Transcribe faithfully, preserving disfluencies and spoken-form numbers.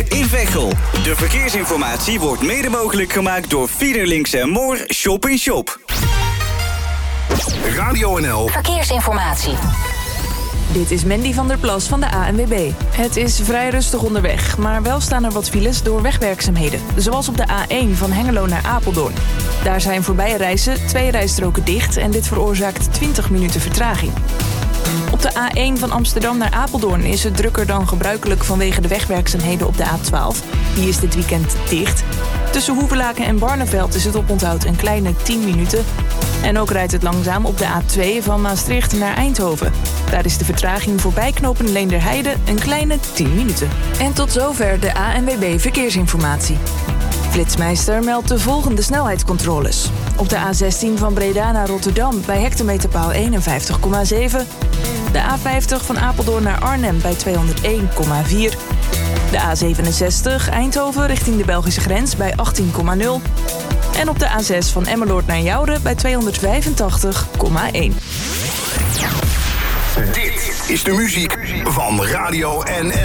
in Veghel. De verkeersinformatie wordt mede mogelijk gemaakt door Fiederlinks en Moor Shop in Shop. Radio N L Verkeersinformatie. Dit is Mandy van der Plas van de A N W B. Het is vrij rustig onderweg, maar wel staan er wat files door wegwerkzaamheden. Zoals op de A één van Hengelo naar Apeldoorn. Daar zijn voorbije reizen twee rijstroken dicht en dit veroorzaakt twintig minuten vertraging. Op de A één van Amsterdam naar Apeldoorn is het drukker dan gebruikelijk vanwege de wegwerkzaamheden op de A twaalf. Die is dit weekend dicht. Tussen Hoevelaken en Barneveld is het oponthoud een kleine tien minuten. En ook rijdt het langzaam op de A twee van Maastricht naar Eindhoven. Daar is de vertraging voorbij knopen Leenderheide een kleine tien minuten. En tot zover de A N W B Verkeersinformatie. Flitsmeister meldt de volgende snelheidscontroles. Op de A zestien van Breda naar Rotterdam bij hectometerpaal eenenvijftig komma zeven. De A vijftig van Apeldoorn naar Arnhem bij tweehonderdéén komma vier. De A zevenenzestig Eindhoven richting de Belgische grens bij achttien komma nul. En op de A zes van Emmeloord naar Jouden bij tweehonderdvijfentachtig komma één. Dit is de muziek van Radio N L.